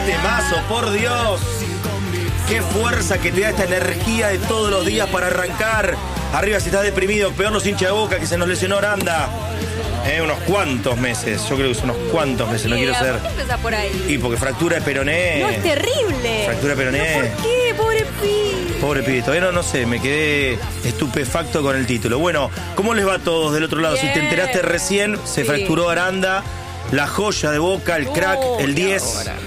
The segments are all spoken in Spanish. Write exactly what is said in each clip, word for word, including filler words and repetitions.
temazo, por Dios. Qué fuerza que te da esta energía de todos los días para arrancar. Arriba si estás deprimido, peor los hinchas de Boca que se nos lesionó Aranda. Eh, unos cuantos meses, yo creo que son unos cuantos meses, no quiero ser. ¿Por qué empezás por ahí? Y porque fractura de peroné. No, es terrible. Fractura de peroné. ¿Pero por qué? Pobre pibe. Pobre pibe, todavía no, no sé, me quedé estupefacto con el título. Bueno, ¿cómo les va a todos del otro lado? Bien. Si te enteraste recién, se Sí. fracturó Aranda, la joya de Boca, el crack, Oh, el diez.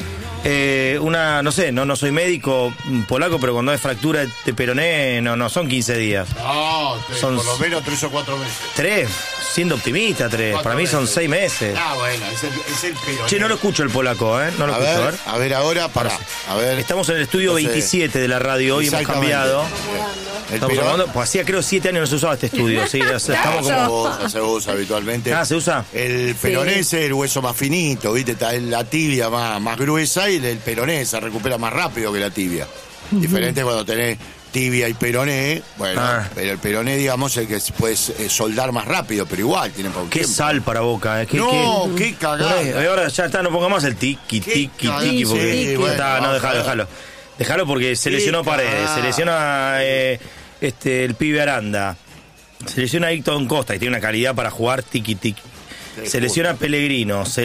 Eh, una, no sé, no, no soy médico polaco, pero cuando hay fractura de peroné, no, no son quince días. No, te- Son- por lo menos tres o cuatro meses. Tres, siendo optimista, tres. Cuatro Para mí son meses. seis meses. Ah, bueno, es el, es el peroné. Che, no lo escucho el polaco, ¿eh? No lo a escucho, a ver, ver. a ver ahora, pará. A ver. Estamos en el estudio Entonces, veintisiete de la radio, hoy hemos exactamente. cambiado. El Estamos perón- grabando, pues hacía creo siete años no se usaba este estudio, sí, o sea, estamos se como... usa, se usa habitualmente. Ah, ¿se usa? El peroné es el hueso más finito, ¿viste? Está la tibia más, más gruesa y el peroné se recupera más rápido que la tibia. Diferente cuando tenés tibia y peroné, bueno, Ah. pero el peroné, digamos, es el que puedes eh, soldar más rápido, pero igual tiene poco Qué tiempo. sal para Boca, ¿eh? Qué, No, qué, qué cagada. Eh, Ahora ya está, no ponga más el tiki, Qué tiki, cagada. tiki, porque Sí, ya bueno, está, no, vamos déjalo, a ver. déjalo. Déjalo porque se Qué lesionó Paredes, cagada. se lesiona eh, este, el pibe Aranda, se lesiona Ayrton Costa, que tiene una calidad para jugar tiki, tiki. Se lesiona Pellegrino, se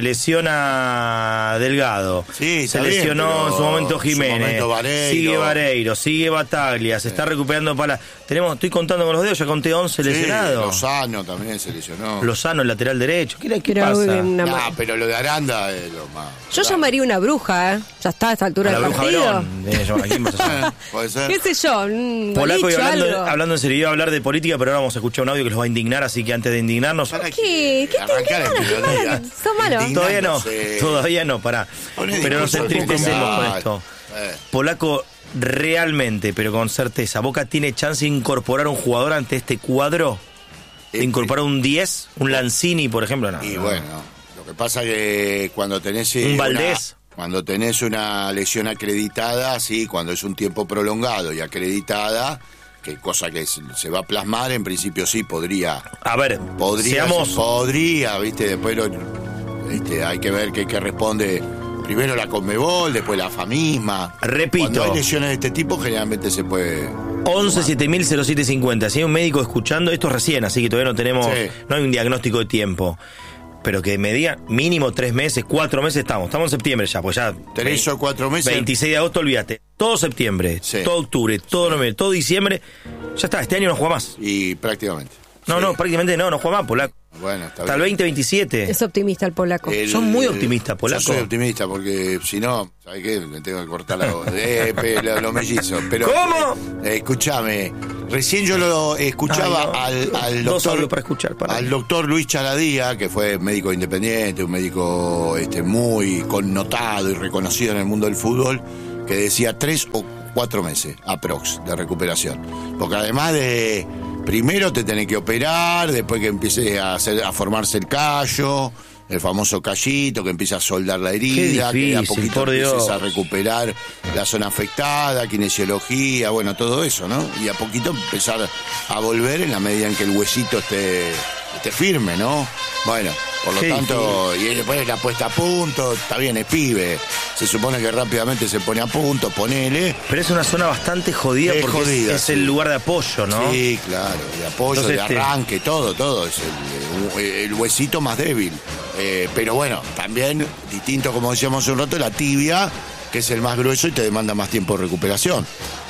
lesiona Delgado, Sí, se está bien, lesionó pero en su momento en su Jiménez, momento Vareiro. sigue Vareiro, sigue Bataglia, se está recuperando para... Tenemos, estoy contando con los dedos, ya conté once Sí, lesionados. Lozano también se lesionó. Lozano, el lateral derecho. ¿Qué, qué Pero, pasa? eh, una- Ah, pero lo de Aranda es lo más. Yo llamaría una bruja, ¿eh? Ya está a esta altura A la del bruja partido. Verón. Eh, yo, ¿a quién vas a llamar? Puede ser. ¿Qué sé yo? Un Polaco, y boliche, hablando, algo. hablando en serio, iba a hablar de política, pero ahora vamos a escuchar un audio que los va a indignar, así que antes de indignarnos... ¿Para ¿Qué? ¿Qué te Arrancar el indignas? ¿Qué mediodía. mala? ¿Sos malo? Todavía no, Indignándose. todavía no, pará. Poné Pero nos discurso entristecemos con popular. esto. Eh. Polaco, realmente, pero con certeza, ¿Boca tiene chance de incorporar un jugador ante este cuadro? ¿De Este. incorporar un diez? ¿Un Lanzini, por ejemplo? No, Y no. bueno, lo que pasa es que cuando tenés eh, Un una- Valdés. cuando tenés una lesión acreditada, sí, cuando es un tiempo prolongado y acreditada, que cosa que se, se va a plasmar, en principio sí podría, A ver, podría, seamos... podría, viste, después lo, este, hay que ver qué qué responde. Primero la Conmebol, después la AFA misma. Repito. Cuando hay lesiones de este tipo, generalmente se puede. once siete mil cero siete cincuenta. Si hay un médico escuchando, esto es recién, así que todavía no tenemos, Sí. no hay un diagnóstico de tiempo. Pero que me diga mínimo tres meses, cuatro meses estamos. Estamos en septiembre ya, pues ya. Tres o cuatro meses. veintiséis de agosto, olvídate. Todo septiembre, Sí. todo octubre, todo noviembre, todo diciembre. Ya está, este año no juega más. Y prácticamente. No, Sí. no, prácticamente no, no juega más, Polaco. Bueno, está Hasta el bien. veinte veintisiete. Es optimista el polaco. El- Son muy optimistas, Polaco. Yo soy optimista porque si no, ¿sabes qué? Me tengo que cortar la voz. Eh, pe- lo- los mellizos. Pero, ¿Cómo? eh, escúchame, recién yo lo escuchaba Ay, no. al, al Dos doctor. audios para escuchar, para al mí. doctor Luis Chaladía, que fue médico independiente, un médico este, muy connotado y reconocido en el mundo del fútbol, que decía tres o cuatro meses aprox de recuperación. Porque además de. Primero te tenés que operar, después que empiece a, hacer, a formarse el callo, el famoso callito, que empieza a soldar la herida, Qué que de a difícil, poquito por empieces Dios. a recuperar la zona afectada, kinesiología, bueno, todo eso, ¿no? Y a poquito empezar a volver en la medida en que el huesito esté, esté firme, ¿no? Bueno, por lo Qué tanto, y después la puesta a punto, está bien, es pibe, se supone que rápidamente se pone a punto, ponele. Pero es una zona bastante jodida Es porque es- jodida, es, sí. el lugar de apoyo, ¿no? Sí, claro, de apoyo, Entonces, de este- arranque, todo, todo, es el, el huesito más débil. Eh, pero bueno, también, distinto como decíamos hace un rato, la tibia, que es el más grueso y te demanda más tiempo de recuperación.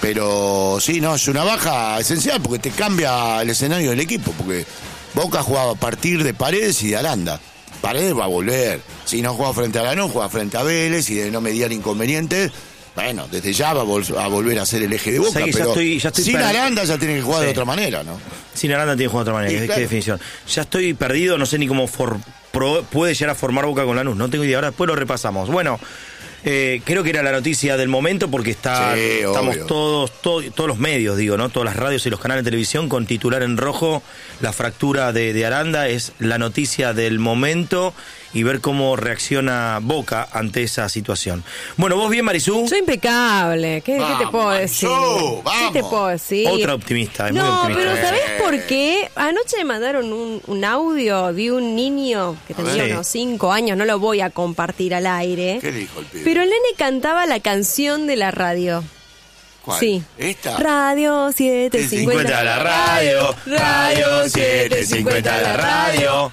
Pero sí, no, es una baja esencial porque te cambia el escenario del equipo, porque Boca jugaba a partir de Paredes y de Aranda. Paredes va a volver. Si no juega frente a Lanús, juega frente a Vélez y de no mediar inconvenientes. Bueno, desde ya va a, vol- a volver a ser el eje de Boca, ¿Sabes que ya pero estoy- ya estoy sin per- Aranda ya tiene que jugar Sí. de otra manera, ¿no? Sin Aranda tiene que jugar de otra manera, Sí, qué, claro. qué definición. Ya estoy perdido, no sé ni cómo for- pro- puede llegar a formar Boca con Lanús, no tengo idea, ahora después lo repasamos. Bueno, eh, creo que era la noticia del momento porque está, Sí, estamos obvio. todos, todo- todos los medios, digo, ¿no? Todas las radios y los canales de televisión con titular en rojo, la fractura de, de Aranda es la noticia del momento y ver cómo reacciona Boca ante esa situación. Bueno, ¿vos bien, Marisú? Soy impecable. ¿Qué, Vamos, ¿qué te puedo decir? Marisú, vamos. ¿Qué te puedo decir? Otra optimista, es muy No, optimista. pero ¿sabés por qué? Anoche me mandaron un, un audio de un niño que tendría ver. unos cinco años, no lo voy a compartir al aire. ¿Qué dijo el pibe? Pero el nene cantaba la canción de la radio. ¿Cuál? Sí. ¿Esta? Radio siete cincuenta la radio, Radio siete cincuenta la radio.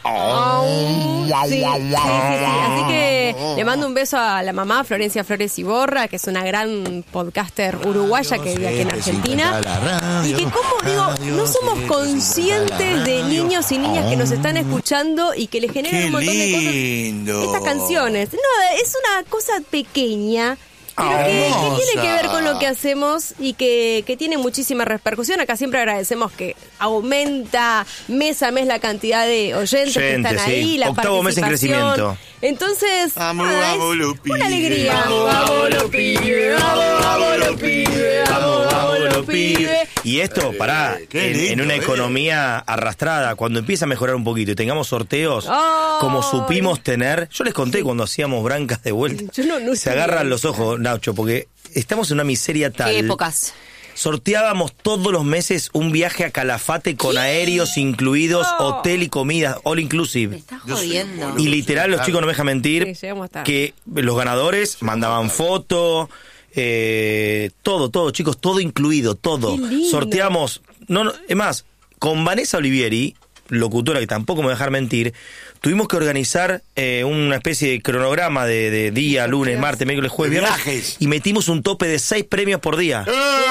Oh, sí, sí, sí, sí. Así que le mando un beso a la mamá, Florencia Flores Iborra, que es una gran podcaster uruguaya que vive aquí en Argentina. Y que, como digo, no somos conscientes de niños y niñas que nos están escuchando y que les generan Qué un montón de lindo. cosas. Estas canciones. No, es una cosa pequeña. Pero que, que Hermosa. tiene que ver con lo que hacemos y que, que tiene muchísima repercusión. Acá siempre agradecemos que aumenta mes a mes la cantidad de oyentes que Oyentes, están sí. ahí, la Octavo mes en participación. crecimiento. Entonces, Vamos, nada, es vamos, los pibes. una alegría. Vamos, vamos los pibes, vamos, vamos los pibes, vamos, vamos los pibes. Y esto, pará, Qué en, lindo, en una eh. economía arrastrada, cuando empieza a mejorar un poquito y tengamos sorteos, Ay. como supimos tener, yo les conté cuando hacíamos brancas de vuelta, Yo no- no se sabía agarran eso. los ojos, Nacho, porque estamos en una miseria tal. Qué épocas. Sorteábamos todos los meses un viaje a Calafate con aéreos incluidos, hotel y comida, all Me inclusive. estás Yo soy jodiendo. boludo. Y literal, los chicos no me dejan mentir, Sí, llegamos tarde. que los ganadores mandaban fotos, eh, todo, todo, chicos, todo incluido, todo. Qué lindo. Sorteamos, no, no, es más, con Vanessa Olivieri, locutora que tampoco me va a dejar mentir, tuvimos que organizar eh, una especie de cronograma de, de día, lunes, martes, miércoles, jueves, De viernes, viajes. y metimos un tope de seis premios por día.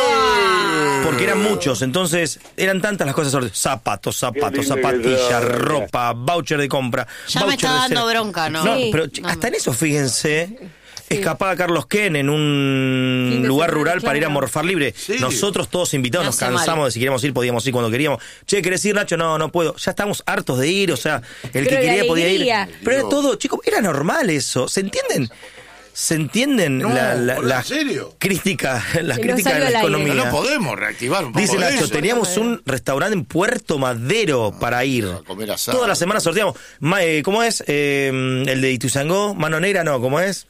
Porque eran muchos, entonces eran tantas las cosas. Zapatos, zapatos, zapatillas, ropa, voucher de compra. Ya me voucher está de dando cena. bronca, ¿no? No, Sí. pero ch- No, hasta no. en eso, fíjense, escapada Carlos Ken en un Fin de lugar semana, rural para ir a claro. morfar libre. Sí. Nosotros todos invitados, Me nos hace cansamos mal. de si queríamos ir, podíamos ir cuando queríamos. Che, ¿querés ir, Nacho? No, no puedo. Ya estamos hartos de ir, o sea, el Pero que de quería podía ir. alegría. Pero era todo, chicos, era normal eso. ¿Se entienden? ¿Se entienden No, la, la, boludo, la ¿en serio? crítica, la Que no crítica de salió la al aire. economía? No, no podemos reactivar un poco Dice de Nacho, eso. teníamos un restaurante en Puerto Madero para ir. a comer asado. Todas las semanas sorteamos. Ma- eh, ¿Cómo es? Eh, el de Ituzangó, Mano Negra, no, ¿cómo es?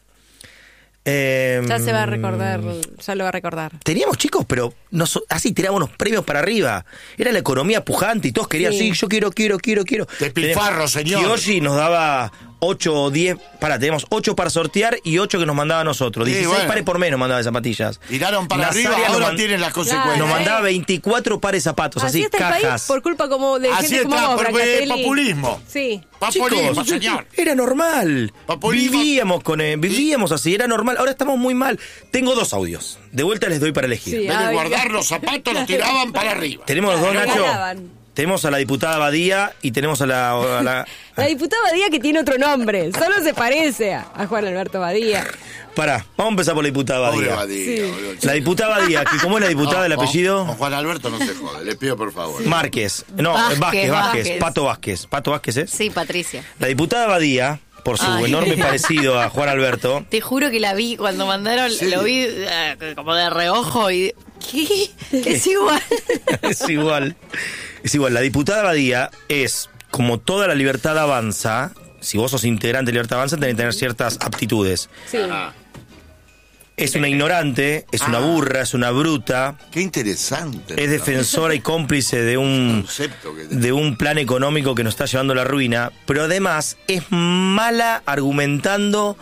Eh, Ya se va a recordar, ya lo va a recordar. Teníamos chicos, pero nos- así tirábamos unos premios para arriba. Era la economía pujante y todos querían, sí, Sí. yo quiero, quiero, quiero, quiero. Despilfarro, señor. Kiyoshi nos daba ocho o diez, para, teníamos ocho para sortear y ocho que nos mandaba a nosotros. Sí, dieciséis bueno. pares por mes nos mandaba de zapatillas. Tiraron para Nazaria arriba, nos ahora man- tienen las Claro. consecuencias. Nos ¿eh? mandaba veinticuatro pares de zapatos, así, Así está el país cajas. por culpa como de Así gente como está, vos, por- Brancatelli. populismo. Sí. Populismo, Chicos, señor. era normal. Populismo. Vivíamos con eh, vivíamos así, era normal. Ahora estamos muy mal. Tengo dos audios. De vuelta les doy para elegir. Sí. En vez de Ay, guardar ya. los zapatos, los tiraban para arriba. Tenemos los dos, Claro, Nacho. ganaban. Tenemos a la diputada Badía y tenemos a la, a la- La diputada Badía, que tiene otro nombre, solo se parece a, a Juan Alberto Badía. Pará, vamos a empezar por la diputada Pobre Badía. Badía, Sí. boludo. La diputada Badía, que ¿cómo es la diputada del Con- apellido? Con Juan Alberto no se jode, le pido por favor. Márquez. No, Vázquez, Vázquez, Vázquez, Vázquez. Pato Vázquez. Pato Vázquez es. Sí, Patricia. La diputada Badía, por su Ay. enorme parecido a Juan Alberto, Te juro que la vi cuando mandaron, Sí. lo vi eh, como de reojo y... ¿Qué? Es igual. es igual. Es igual. La diputada Badía es, como toda la Libertad Avanza, si vos sos integrante de Libertad Avanza, tenés que tener ciertas aptitudes. Sí. Ah, Es una ignorante, es una burra, es una bruta, qué interesante. es defensora y cómplice de un, Concepto que- de un plan económico que nos está llevando a la ruina, pero además es mala argumentando,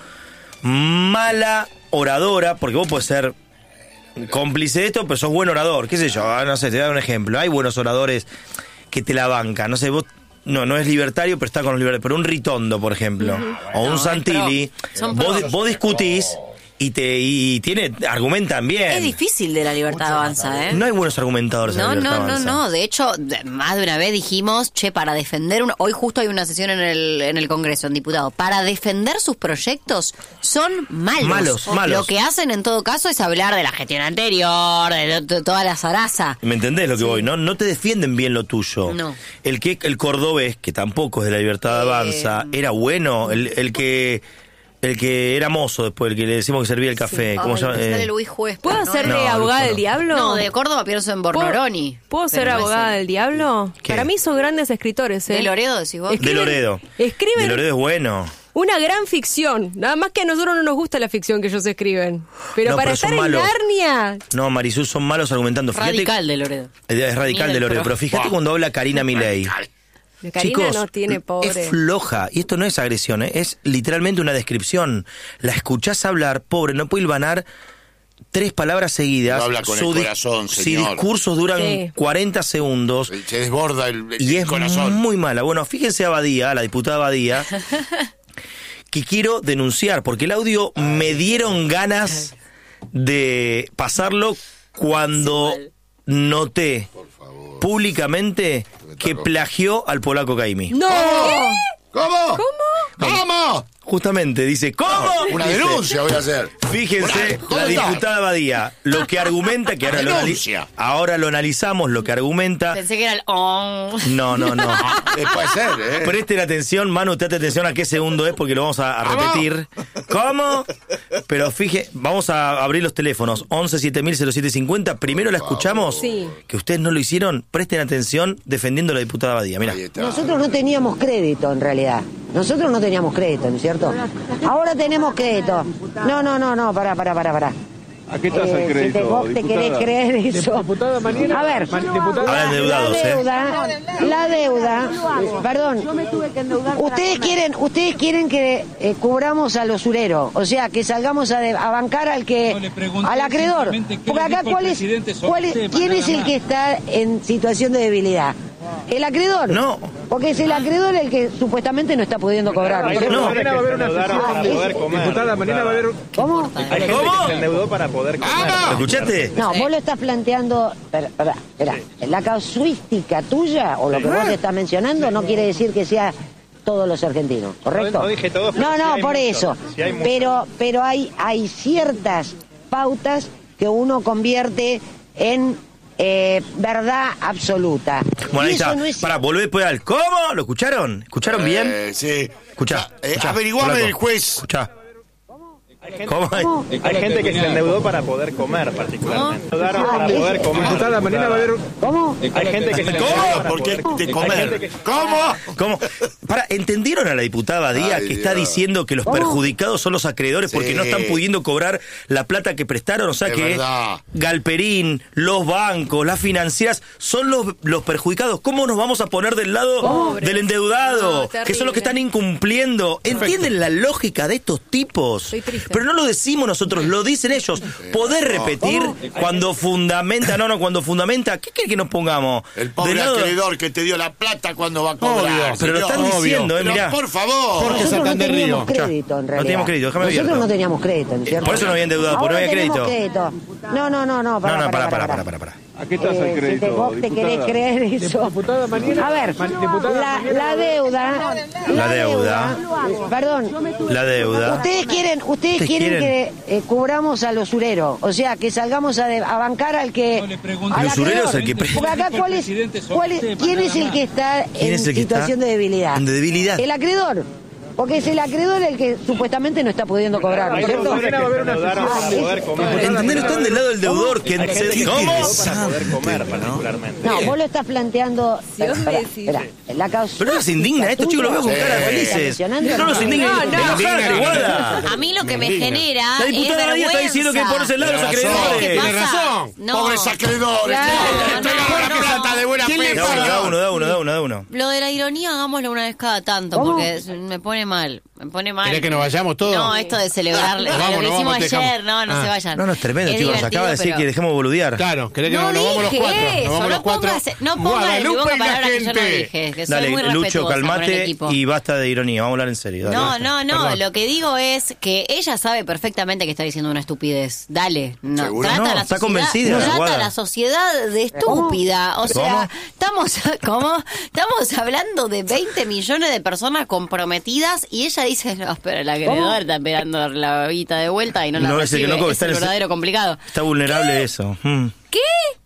mala oradora, porque vos podés ser cómplice de esto, pero sos buen orador, qué sé yo, ah, no sé, te voy a dar un ejemplo. Hay buenos oradores que te la bancan, no sé, vos... No, no es libertario, pero está con los libertarios. Pero un Ritondo, por ejemplo, o un No, Santilli, pero son vos, pros. vos discutís y te y tiene argumentan bien. Es difícil de la libertad avanza, ¿eh? No hay buenos argumentadores en la No, Libertad no, no, Avanza. no. De hecho, de- más de una vez dijimos, che, para defender... Un, hoy justo hay una sesión en el, en el Congreso, en diputado. Para defender sus proyectos son malos. Malos, malos. Lo que hacen en todo caso es hablar de la gestión anterior, de, de toda la zaraza. ¿Me entendés lo que voy? No, no te defienden bien lo tuyo. No. El que el cordobés, que tampoco es de la Libertad Eh, Avanza, era bueno. El, el que el que era mozo después, el que le decimos que servía el café. ¿Cómo Ay, se llama? me sale Eh, Luis Juez. ¿Puedo ¿no? ser No, de Luis abogada no. del diablo? No, de Córdoba pienso en Bornoroni. ¿Puedo ser pero no es abogada el- del diablo? ¿Qué? Para mí son grandes escritores, ¿eh? ¿De Loredo decís vos? de Escriben- Loredo. Escriben. De Loredo es bueno. Una gran ficción. Nada más que a nosotros no nos gusta la ficción que ellos escriben. Pero No, para pero estar son en malos. Narnia... No, Marisú, son malos argumentando. Fíjate, Radical de Loredo. es radical Ni de del Loredo, pro. pero fíjate cuando habla Karina Milei. Karina Chicos, no tiene pobre. es floja. Y esto no es agresión, ¿eh? Es literalmente una descripción. La escuchás hablar, pobre, no puede hilvanar tres palabras seguidas. No habla con el di- corazón, Si señor. discursos duran Sí. cuarenta segundos Se desborda el, el y es corazón. muy mala. Bueno, fíjense a Badía, la diputada Badía, que quiero denunciar, porque el audio me dieron ganas de pasarlo cuando noté públicamente que plagió al polaco Caimi. ¡No! ¿Cómo? ¿Cómo? ¿Cómo? Justamente, dice, ¿cómo? Una Dice, denuncia voy a hacer. Fíjense, ¿Cómo la está? diputada Badía, lo que argumenta, que ahora lo, anali- Denuncia. ahora lo analizamos, lo que argumenta... Pensé que era el... oh. No, no, no. Eh, puede ser, ¿eh? Presten atención, Manu, te atención a qué segundo es porque lo vamos a, a repetir. ¿Cómo? Pero fije, vamos a abrir los teléfonos. once siete mil cero siete cincuenta. Primero la escuchamos. Sí. Que ustedes no lo hicieron. Presten atención defendiendo a la diputada Badía. Mira. Ahí está. Nosotros no teníamos crédito en realidad. Nosotros no teníamos crédito, ¿no es cierto? Ahora tenemos crédito. No, no, no, no, pará, pará, pará, pará. ¿A qué tasa Eh, el crédito, si te, vos te diputada? querés creer eso. Diputada Mariela. A ver, Ma- diputada- Hablan la, de endeudados, la ¿eh? deuda, la deuda, perdón, ustedes quieren, ustedes quieren que eh, cubramos al usurero, o sea, que salgamos a, de- a bancar al que, No, le pregunté al acreedor. simplemente qué Porque le acá, dijo el ¿cuál es, presidente sobre cuál es- usted, quién nada es el más? que está en situación de debilidad? ¿El acreedor? No. Porque es el acreedor el que supuestamente no está pudiendo cobrar. ¿no es cierto? No. Mañana va a haber una sesión para poder comer. Diputada, mañana va a haber... ¿Cómo? Hay gente ¿Cómo? que se endeudó para poder comer. ¿Lo escuchaste? No, vos lo estás planteando, espera, espera, espera. La casuística tuya o lo que vos estás mencionando no quiere decir que sea todos los argentinos, ¿correcto? No, no dije todos, pero No, sí no, hay por muchos, eso. sí hay muchos. pero pero hay hay ciertas pautas que uno convierte en eh, verdad absoluta. Bueno, Y ahí eso está. no es- Para, volver después al ¿cómo? ¿Lo escucharon? ¿Escucharon bien? Eh, sí. Escuchá. Eh, escuchá, averiguame polaco. el juez. Escuchá. Hay gente, ¿Cómo? ¿Cómo? hay gente que se endeudó para poder comer, particularmente. Endeudaron para Ah, poder comer. Diputada, mañana va a haber... ¿Cómo? Hay gente que se endeudó ¿Cómo? para ¿Por qué poder- de Hay gente comer? que- ¿Cómo? ¿Cómo? Para, ¿entendieron a la diputada Badía Ay, que está Dios. diciendo que los perjudicados son los acreedores porque Sí. no están pudiendo cobrar la plata que prestaron? O sea Es que verdad. Galperín, los bancos, las financieras son los, los perjudicados. ¿Cómo nos vamos a poner del lado Pobres. del endeudado? No, terrible. que son los que están incumpliendo. ¿Entienden la lógica de estos tipos? Estoy triste. Pero no lo decimos nosotros, lo dicen ellos. Poder repetir cuando fundamenta, no, no, cuando fundamenta, ¿qué quiere que nos pongamos? El pobre Del lado- acreedor que te dio la plata cuando va a cobrar. Obvio, pero lo señor. están diciendo, eh, Pero, mirá. por favor. Nosotros no teníamos crédito, en No realidad. teníamos crédito, déjame Nosotros abierto. no teníamos crédito, ¿no es cierto? Por eso no había endeudado, porque no Ahora había tenemos crédito. No, no, no, no, pará, No, no, pará, para, pará, para, para, pará. para. ¿A qué tasa Eh, el si crédito, te, vos te diputada? querés creer eso. Diputada, mañana... A ver, Ma- diputada, la, mañana- la deuda, La deuda. perdón, La deuda. ustedes quieren, ustedes ¿Ustedes quieren, quieren? que eh, cubramos al usurero, o sea, que salgamos a, de- a bancar al que, No, le pregunté. al El usurero acreedor. es el que pre- Porque acá cuál es, Presidente, sobre cuál es- usted, quién es nada el más. que está ¿Quién en es el que situación está de debilidad, en debilidad? el acreedor. Porque es el acreedor el que supuestamente no está pudiendo cobrar, ¿no es cierto? Mañana va a haber una sesión Ah, para poder es- comer. ¿Entender? Están del lado del deudor. Que Hay gente que se ¿Cómo? endeudó para poder comer, particularmente. No, vos lo estás planteando. Si vos me espera, decís. espera, la causa. Pero no los indigna, estos chicos los veo con tuya, cara ¿estás felices. mencionando? No los indigna. No, no. Enojate, guarda. A mí lo que me genera La es diputada Badía vergüenza. está diciendo que ponerse al lado de los Tiene razón, acreedores. ¿Qué Tiene pasa? razón. No. Pobres acreedores. Claro, que no, entregan no, la no. plata de buena ¿Quién le fe. Da uno, da señor. uno, da uno, da uno, da uno. Lo de la ironía hagámoslo una vez cada tanto, ¿Cómo? porque me pone mal. Me pone mal. ¿Querés que nos vayamos todos? No, esto de celebrarle. Nos vamos, lo que nos hicimos vamos, te ayer, dejamos. no, no Ah. se vayan. No, no, es tremendo, chicos. Nos divertido, acaba de decir pero- que dejemos de boludear. Claro, ¿querés que No nos, nos vamos los dije cuatro? eso, Nos vamos no los cuatro. pongas- no pongas en mi Guadalupe boca y la palabras que yo no gente. dije, que soy Dale, muy Lucho, respetuosa con el calmate equipo. y basta de ironía. Vamos a hablar en serio. Dale, No, basta. no, no, Perdón. lo que digo es que ella sabe perfectamente que está diciendo una estupidez. Dale, no, ¿Seguro? trata No, a la está sociedad, convencida, trata Guada. a la sociedad de estúpida. O sea, estamos ¿cómo? Estamos hablando de veinte millones de personas comprometidas y ella dice, no, pero el acreedor está esperando la guita de vuelta y no la No, ese que recibe. no cobra, es está el en ese- verdadero complicado. Está vulnerable eso. Mm. ¿Qué?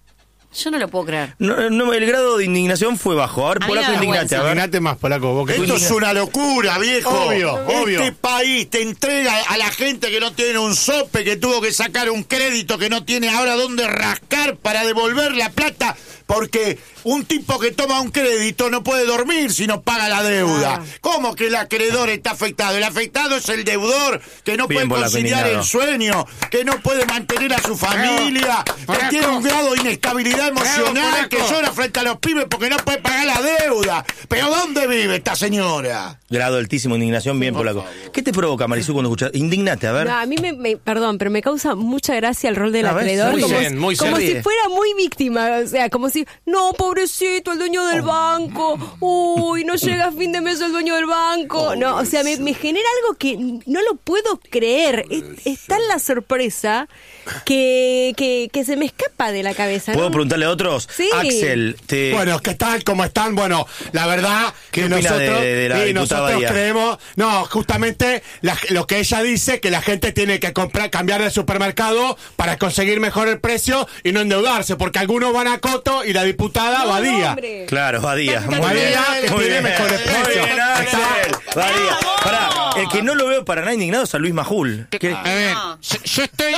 Yo no lo puedo creer. No, no, el grado de indignación fue bajo. A ver, A mí Polaco, me da indignate. A ver. Indignate más, Polaco. Vos que Esto es una locura, viejo. Obvio, este obvio. país te entrega a la gente que no tiene un sope, que tuvo que sacar un crédito, que no tiene ahora dónde rascar para devolver la plata, porque un tipo que toma un crédito no puede dormir si no paga la deuda. Ah. ¿Cómo que el acreedor está afectado? El afectado es el deudor, que no Bien puede conciliar el sueño, que no puede mantener a su familia, Bravo. que tiene un grado de inestabilidad emocional, Bravo, que llora frente a los pibes porque no puede pagar la deuda. ¿Pero dónde vive esta señora? Grado altísimo, indignación, bien, Por polaco. Favor. ¿Qué te provoca, Marisú, cuando escuchas? Indignate, a ver. No, a mí me, me, perdón, pero me causa mucha gracia el rol del a acreedor. Muy como bien, muy como si fuera muy víctima, o sea, como si, no, pobrecito, el dueño del banco, uy, no llega a fin de mes el dueño del banco. No, o sea, me, me genera algo que no lo puedo creer. Es, es tan la sorpresa que, que, que se me escapa de la cabeza. ¿Puedo ¿no? preguntarle a otros? Sí. Axel, te... Bueno, que están como están, bueno, la verdad que nosotros, de, de la y nosotros creemos, no, justamente la, lo que ella dice, que la gente tiene que comprar, cambiar de supermercado para conseguir mejor el precio y no endeudarse, porque algunos van a Coto y la diputada no, Badía. No, claro, Badía. Muy Badía, bien, que muy tiene bien, mejores precios. Bien, Axel, Badía. Pará, el que no lo veo para nada indignado es a Luis Majul. ¿Qué? A ver, yo, yo estoy...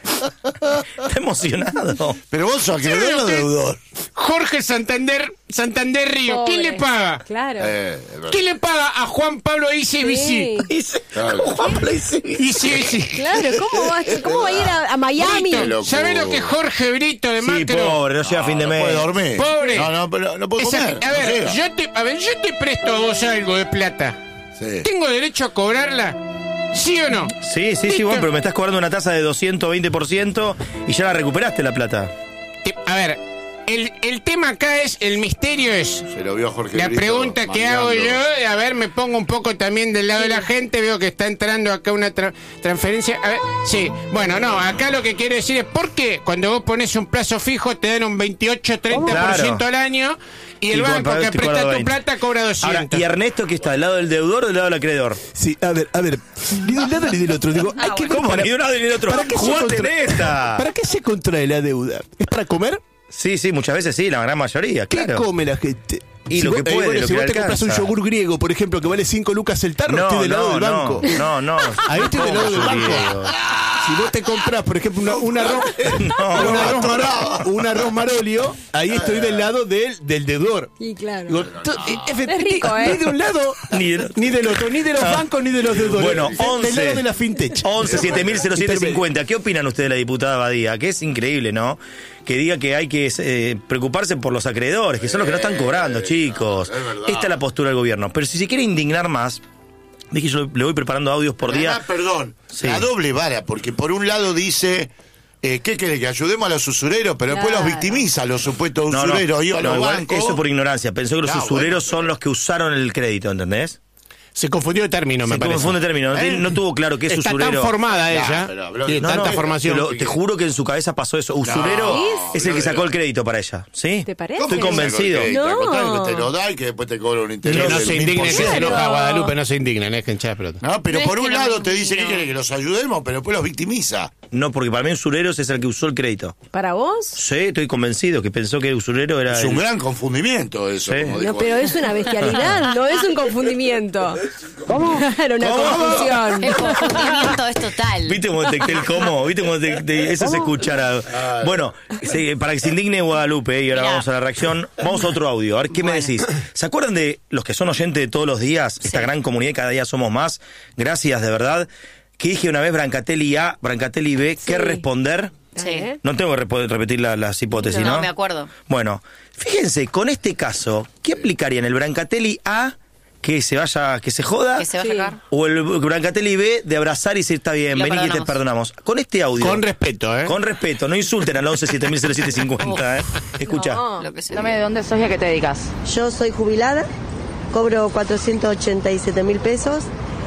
Está emocionado. Pero vos sos acreedor o deudor. Jorge Santander, Santander Río, ¿quién le paga? Claro. Eh, ¿Quién le paga a Juan Pablo I C B C? Sí. Claro. Juan Pablo I C B C. Claro, ¿cómo va, cómo va a ir a, a Miami? ¿Sabés lo que es Jorge Brito de Macro? Sí, pobre, no llega a fin de mes. No puede dormir. Pobre. No, no, pero no puede comer. Esa, a, ver, no yo te, a ver, yo te presto a vos algo de plata. Sí. ¿Tengo derecho a cobrarla? ¿Sí o no? Sí, sí, sí, bueno, pero me estás cobrando una tasa de doscientos veinte por ciento y ya la recuperaste la plata. Te, a ver, el, el tema acá es, el misterio es... Se lo vio Jorge La Brito pregunta que mangueando. hago yo, a ver, me pongo un poco también del lado sí. de la gente, veo que está entrando acá una tra- transferencia. A ver, sí, bueno, no, acá lo que quiero decir es, ¿por qué cuando vos pones un plazo fijo te dan un veintiocho a treinta por ciento claro. al año? Y el y banco que presta tu plata cobra doscientos. Ahora, ¿y Ernesto qué está? ¿Del lado del deudor o del lado del acreedor? Sí, a ver, a ver. Ni de un lado ni del otro. Digo, ah, hay que bueno. ¿Cómo? Para, ni de un lado ni del otro. ¿Para qué ¡Jugate en esta! ¿Para qué se contrae la deuda? ¿Es para comer? Sí, sí, muchas veces sí, la gran mayoría, ¿Qué claro. come la gente? Y si lo vos, que puede, eh, bueno, lo si que vos te compras un yogur griego, por ejemplo, que vale cinco lucas el tarro, no, estoy del lado no, del banco. No, no, no. Ahí estoy del lado del banco. Griego. Si vos te compras, por ejemplo, una, un arroz, no, un, arroz maro, un arroz marolio, ahí estoy del lado del, del deudor. Y claro. Digo, to, es rico, ¿eh? Ni de un lado, ni, de... ni del otro, ni de los bancos, ni de los deudores. Bueno, once. Del lado de la fintech. once siete mil cero siete cincuenta. ¿Qué opinan ustedes de la diputada Badía? Que es increíble, ¿no? Que diga que hay que eh, preocuparse por los acreedores, que son los que no están cobrando, chicos. Es Esta es la postura del gobierno. Pero si se quiere indignar más, dije yo le voy preparando audios por día. Además, perdón, sí. la doble vara, porque por un lado dice... Eh, ¿Qué quiere? Que ayudemos a los usureros, pero claro. después los victimiza a los supuestos no, usureros no, y a no, los igual, bancos. Eso por ignorancia. Pensó que los no, usureros bueno, son los que usaron el crédito, ¿entendés? Se confundió de término, me Se parece. Se confunde de término. ¿Eh? No tuvo claro qué es Está usurero. Está tan formada ella. Nah, pero, pero, tiene no, tanta no, formación. Te, lo, te juro que en su cabeza pasó eso. Usurero no, es el que sacó el crédito para ella. ¿Sí? ¿Te parece? Estoy convencido. No. Al contrario, que te lo da y que después te cobra un interés. Que no del se mil por indignen, que ciento. se enoja Guadalupe, no se indignen, es que hinchada pelota. No, pero No por es un que lado no, te dice no. que quiere que los ayudemos, pero después los victimiza. No, porque para mí usureros es el que usó el crédito. ¿Para vos? Sí, estoy convencido que pensó que el usurero era. Es el... un gran confundimiento eso. Sí. Como No, dijo pero él. es una bestialidad, no es un confundimiento. ¿Cómo? Claro, una ¿Cómo? confusión. El confundimiento es total. ¿Viste cómo detecté el cómo? ¿Viste cómo detecté? Eso se escuchara. Bueno, sí, para que se indigne Guadalupe, y ahora Mirá. vamos a la reacción, vamos a otro audio. A ver, ¿qué me Bueno. decís? ¿Se acuerdan de los que son oyentes de todos los días? Esta gran comunidad, cada día somos más. Gracias, de verdad. Que dije una vez Brancatelli A, Brancatelli B, ¿qué Sí. responder? Sí. ¿Eh? No tengo que rep- repetir la- las hipótesis, ¿no? No, me acuerdo. Bueno, fíjense, con este caso, ¿qué aplicaría en el Brancatelli A que se vaya, que se joda? Que se va a Sí. sacar. O el Brancatelli B de abrazar y decir, está bien, Lo vení que te perdonamos. perdonamos. Con este audio. Con respeto, ¿eh? Con respeto, no insulten al once siete mil cero siete cincuenta, ¿eh? Escucha. No. Lo que se Dame de dónde sos y a qué te dedicas. Yo soy jubilada, cobro cuatrocientos ochenta y siete mil pesos,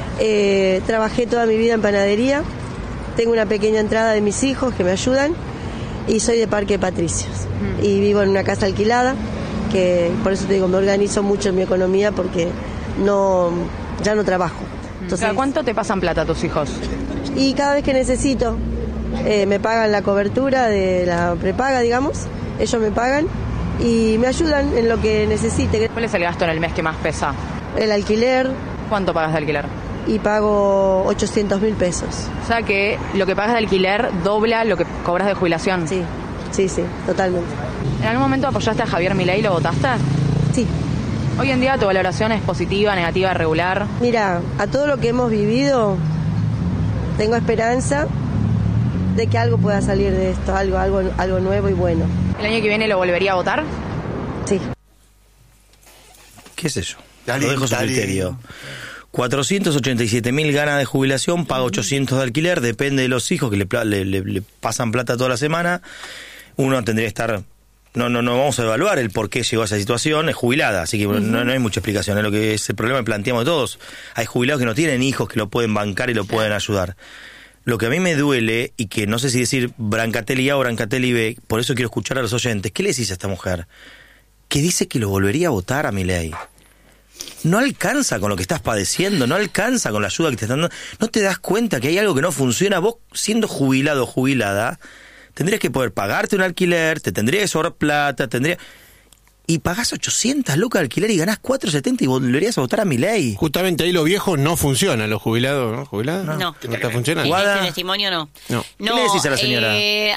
eh, trabajé toda mi vida en panadería, tengo una pequeña entrada de mis hijos que me ayudan y soy de Parque Patricios y vivo en una casa alquilada, que por eso te digo, me organizo mucho en mi economía porque no ya no trabajo. Entonces, ¿Cada cuánto te pasan plata tus hijos? y cada vez que necesito, eh, me pagan la cobertura de la prepaga, digamos, ellos me pagan y me ayudan en lo que necesite. ¿Cuál es el gasto en el mes que más pesa? El alquiler, ¿Cuánto pagas de alquiler? y pago ochocientos mil pesos. O sea que lo que pagas de alquiler dobla lo que cobras de jubilación. Sí, sí, sí, totalmente. ¿En algún momento apoyaste a Javier Milei y lo votaste? Sí. Hoy en día tu valoración es positiva, negativa, regular. Mira, a todo lo que hemos vivido, tengo esperanza de que algo pueda salir de esto, algo, algo, algo nuevo y bueno. ¿El año que viene lo volvería a votar? Sí. ¿Qué es eso? Dale, Lo dejo a su dale. criterio. cuatrocientos ochenta y siete mil gana de jubilación, paga ochocientos de alquiler, depende de los hijos que le, le, le, le pasan plata toda la semana. Uno tendría que estar... No, no, no vamos a evaluar el por qué llegó a esa situación, es jubilada, así que uh-huh. no, no hay mucha explicación, es lo que es el problema que planteamos todos. Hay jubilados que no tienen hijos que lo pueden bancar y lo pueden ayudar. Lo que a mí me duele, y que no sé si decir Brancatelli A o Brancatelli B, por eso quiero escuchar a los oyentes, ¿qué le decís a esta mujer? Que dice que lo volvería a votar a Milei. No alcanza con lo que estás padeciendo, no alcanza con la ayuda que te están dando. ¿No te das cuenta que hay algo que no funciona? Vos, siendo jubilado o jubilada, tendrías que poder pagarte un alquiler, te tendría que sobrar plata, tendría... Y pagás ochocientas lucas de alquiler y ganás cuatrocientos setenta y volverías a votar a Milei. Justamente ahí los viejos no funcionan, los jubilados, ¿no? ¿Jubilados? No. No, no está funcionando. En este testimonio no. No. No, ¿Qué le decís a la señora? Eh,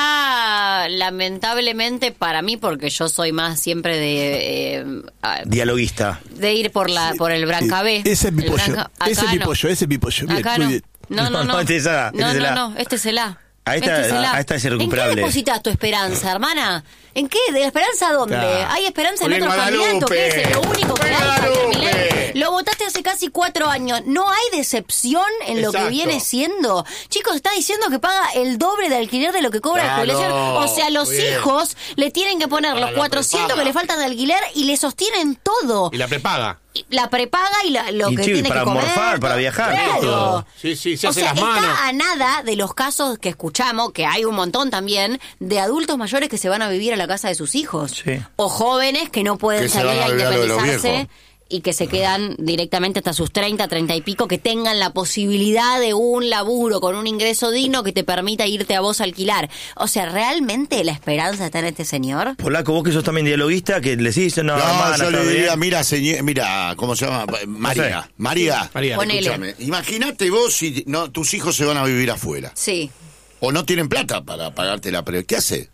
acá, lamentablemente para mí, porque yo soy más siempre de... Eh, Dialoguista. de ir por la por el Branca B. Ese es mi El pollo. Branca- Ese es acá mi no. pollo, ese es mi pollo. Bien, Acá muy no. bien. No, no, No, no. no, este es A, este no, es el no, A. no, este es el A. A esta- Este es el A. a esta es ¿En irrecuperable. qué depositas tu esperanza, hermana? ¿En qué? ¿De la esperanza dónde? Claro. ¿Hay esperanza en Julián otro Guadalupe. candidato? ¿Qué es lo único que hay? Javier Guadalupe. Milei? Lo votaste hace casi cuatro años. ¿No hay decepción en lo que Exacto. viene siendo? Chicos, está diciendo que paga el doble de alquiler de lo que cobra Claro. la jubilación. O sea, los Bien. hijos le tienen que poner Para los la cuatrocientos prepaga. que le faltan de alquiler y le sostienen todo. Y la prepaga. La prepaga y la- lo Y que sí, tiene para que comer. morfar, para viajar, Claro. todo. Sí, sí, se O hace sea, las manos. está a nada de los casos que escuchamos, que hay un montón también, de adultos mayores que se van a vivir a la casa de sus hijos. Sí. O jóvenes que no pueden Que se salir van a a vivir a lo de los independizarse viejos. y que se quedan directamente hasta sus treinta, treinta y pico, que tengan la posibilidad de un laburo con un ingreso digno que te permita irte a vos a alquilar. O sea, ¿realmente la esperanza está en este señor? Polaco, vos que sos también dialoguista, que le decís, no, No, hermana, yo está le diría, bien. mira, señor, mira, ¿cómo se llama? María. sé. María. María. Ponele. Escúchame, imagínate vos si no, tus hijos se van a vivir afuera. Sí. O no tienen plata para pagarte la pre. ¿Qué hace?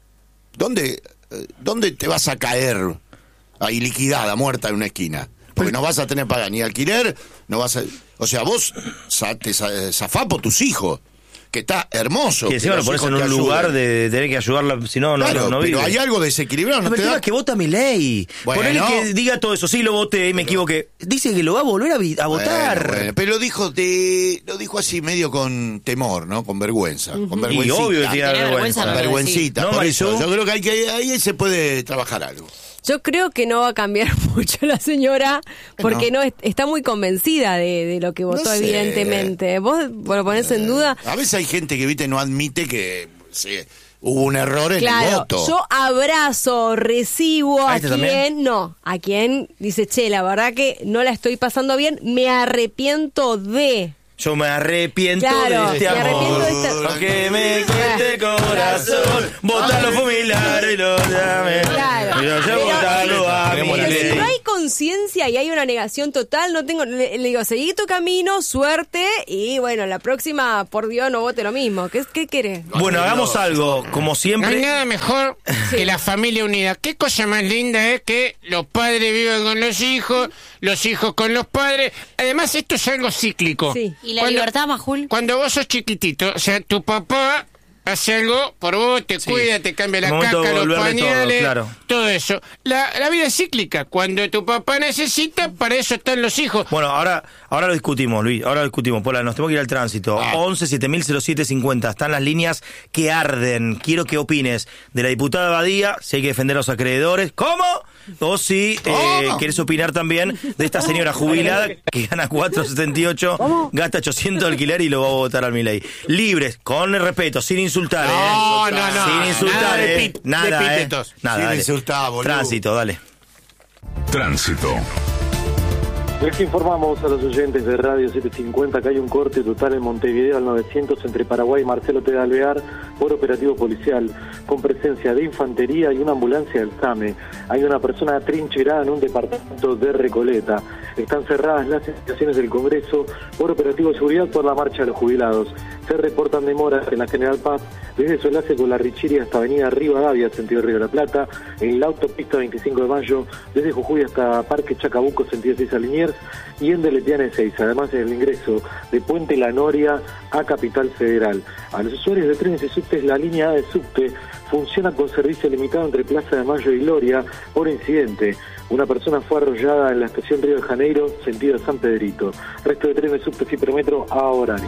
¿Dónde, eh, ¿Dónde te vas a caer ahí liquidada, muerta en una esquina? Porque no vas a tener pagar ni alquiler, no vas a... O sea, vos sa- te za- zafás por tus hijos, que está hermoso. Que encima lo los pones hijos en te un ayuden. lugar de, de tener que ayudarla, si no, no, Claro, no, no pero vive. hay algo desequilibrado, No, ¿no pero te el tema da? es que vota mi ley. Bueno. Ponele que diga todo eso, sí lo voté y me equivoqué. Dice que lo va a volver a, vi- a votar. Bueno, bueno, pero lo dijo de, lo dijo así medio con temor, ¿no? Con vergüenza. Con Y vergüencita. obvio que tiene Tiene vergüenza. vergüenza, Con no. vergüencita. No, por Marisú. eso, yo creo que, hay que ahí se puede trabajar algo. Yo creo que no va a cambiar mucho la señora porque No. no, es- está muy convencida de, de lo que votó, No sé. evidentemente. ¿Vos lo ponés en duda? A veces hay gente que, viste, no admite que sí, hubo un error en el Claro, voto. yo abrazo, recibo ¿A a este quien, también? no, a quien dice, che, la verdad que no la estoy pasando bien, me arrepiento de... Yo me arrepiento Claro, de este me amor. arrepiento de este- Porque me cueste el corazón. Votarlo fumilar y lo llame. Claro. Y yo Pero- votarlo a Queremos mi la Pero si ley. no hay conciencia y hay una negación total, no tengo, le, le digo, seguí tu camino, suerte, y bueno, la próxima, por Dios, no vote lo mismo. ¿Qué, qué querés? Bueno, hagamos algo, como No hay siempre. nada mejor que la familia unida. Qué cosa más linda es que los padres vivan con los hijos, los hijos con los padres. Además, esto es algo cíclico. Sí. ¿Y la libertad, Majul? Cuando vos sos chiquitito, o sea, tu papá hace algo por vos, te Sí. cuida, te cambia la El momento de caca, los volverle todo, pañales, claro. todo eso. La, la vida es cíclica. Cuando tu papá necesita, para eso están los hijos. Bueno, ahora, ahora lo discutimos, Luis, ahora lo discutimos. Pola, nos tenemos que ir al tránsito. once siete mil cero siete cincuenta. Están las líneas que arden. Quiero que opines de la diputada Badía, si hay que defender a los acreedores. ¿Cómo? O si eh, ¿Cómo? querés opinar también de esta señora jubilada que gana cuatro setenta y ocho, gasta ochocientos de alquiler y lo va a votar al Milei. Libres, con el respeto, sin insultar. No, ¿eh? no, no. Sin insultar, Nada de ¿eh? pit- Nada, de ¿eh? epítetos. Nada, Sin dale. insultar, boludo. Tránsito, dale. Tránsito. Les informamos a los oyentes de Radio setecientos cincuenta que hay un corte total en Montevideo al novecientos entre Paraguay y Marcelo T. de Alvear por operativo policial, con presencia de infantería y una ambulancia del SAME. Hay una persona trincherada en un departamento de Recoleta. Están cerradas las estaciones del Congreso por operativo de seguridad por la marcha de los jubilados. Se reportan demoras en la General Paz desde su enlace con la Richiri hasta Avenida Rivadavia, sentido Río de la Plata, en la autopista veinticinco de mayo, desde Jujuy hasta Parque Chacabuco, sentido Ezeiza Liniers, y en Deletiana Ezeiza. Además, en el ingreso de Puente La Noria a Capital Federal. A los usuarios de trenes y subtes, la línea A de subte funciona con servicio limitado entre Plaza de Mayo y Gloria por incidente. Una persona fue arrollada en la estación Río de Janeiro, sentido San Pedrito. Resto de trenes, subtes y Hipermetro a horario.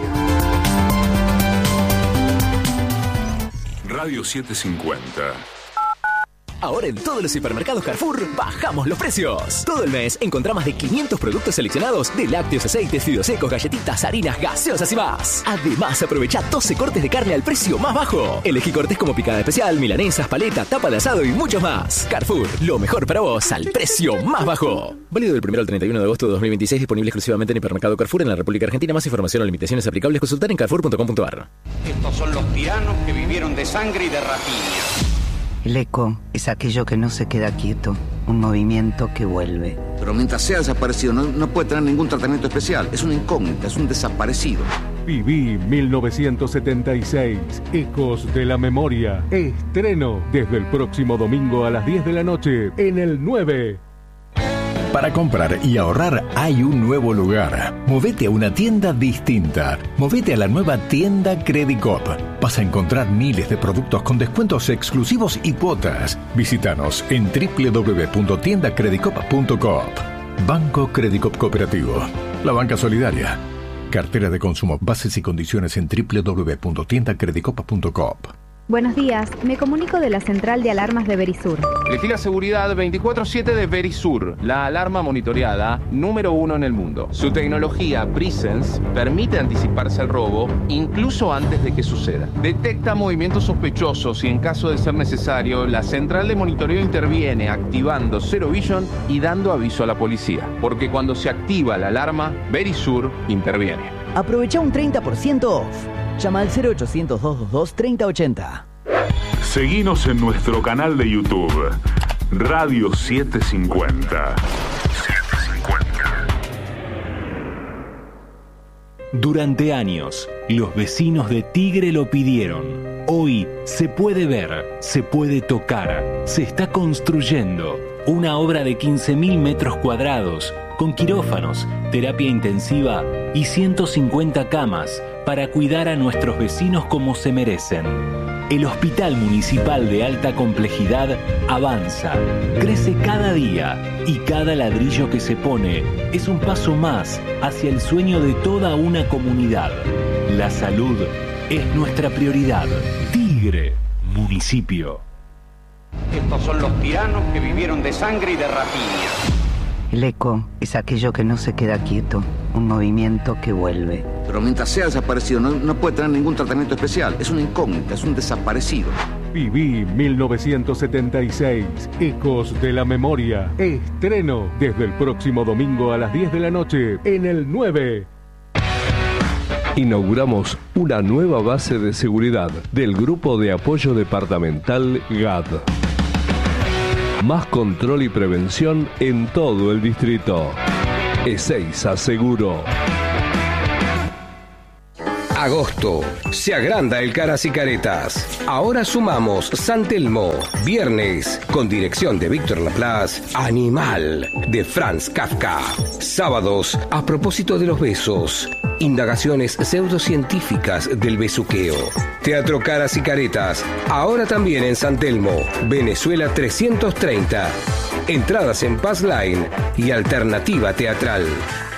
Radio setecientos cincuenta. Ahora en todos los hipermercados Carrefour bajamos los precios. Todo el mes encontrá más de quinientos productos seleccionados de lácteos, aceites, fideos secos, galletitas, harinas, gaseosas y más. Además, aprovecha doce cortes de carne al precio más bajo. Elegí cortes como picada especial, milanesas, paleta, tapa de asado y muchos más. Carrefour, lo mejor para vos al precio más bajo. Válido del primero al treinta y uno de agosto de dos mil veintiséis, disponible exclusivamente en hipermercado Carrefour en la República Argentina. Más información o limitaciones aplicables, consultar en carrefour punto com punto a r. Estos son los tiranos que vivieron de sangre y de rapiña. El eco es aquello que no se queda quieto, un movimiento que vuelve. Pero mientras sea desaparecido no, no puede tener ningún tratamiento especial. Es una incógnita, es un desaparecido. Viví mil novecientos setenta y seis, Ecos de la Memoria. Estreno desde el próximo domingo a las diez de la noche en el nueve. Para comprar y ahorrar hay un nuevo lugar. Movete a una tienda distinta. Movete a la nueva tienda Credicop. Vas a encontrar miles de productos con descuentos exclusivos y cuotas. Visítanos en doble u doble u doble u punto tienda credicop punto coop. Banco Credicop Cooperativo. La banca solidaria. Cartera de consumo. Bases y condiciones en doble u doble u doble u punto tienda credicop punto coop. Buenos días, me comunico de la central de alarmas de Verisur. Elegí la seguridad veinticuatro siete de Verisur, la alarma monitoreada número uno en el mundo. Su tecnología Presence permite anticiparse al robo incluso antes de que suceda. Detecta movimientos sospechosos y en caso de ser necesario, la central de monitoreo interviene activando Zero Vision y dando aviso a la policía. Porque cuando se activa la alarma, Verisur interviene. Aprovecha un treinta por ciento off. Llama al cero ochocientos, doscientos veintidós, treinta ochenta. Seguinos en nuestro canal de YouTube, Radio setecientos cincuenta. Durante años, los vecinos de Tigre lo pidieron. Hoy se puede ver, se puede tocar, se está construyendo una obra de quince mil metros cuadrados con quirófanos, terapia intensiva y ciento cincuenta camas para cuidar a nuestros vecinos como se merecen. El Hospital Municipal de Alta Complejidad avanza, crece cada día y cada ladrillo que se pone es un paso más hacia el sueño de toda una comunidad. La salud es nuestra prioridad. Tigre, municipio. Estos son los tiranos que vivieron de sangre y de rapiña. El eco es aquello que no se queda quieto, un movimiento que vuelve. Pero mientras sea desaparecido no, no puede tener ningún tratamiento especial. Es una incógnita, es un desaparecido. Viví mil novecientos setenta y seis, Ecos de la Memoria. Estreno desde el próximo domingo a las diez de la noche en el nueve. Inauguramos una nueva base de seguridad del Grupo de Apoyo Departamental G A D. Más control y prevención en todo el distrito. Ezeiza Seguro. Agosto. Se agranda el Caras y Caretas. Ahora sumamos San Telmo. Viernes, con dirección de Víctor Laplace, Animal, de Franz Kafka. Sábados, a propósito de los besos. Indagaciones pseudocientíficas del besuqueo. Teatro Caras y Caretas. Ahora también en San Telmo. Venezuela trescientos treinta. Entradas en Passline y Alternativa Teatral.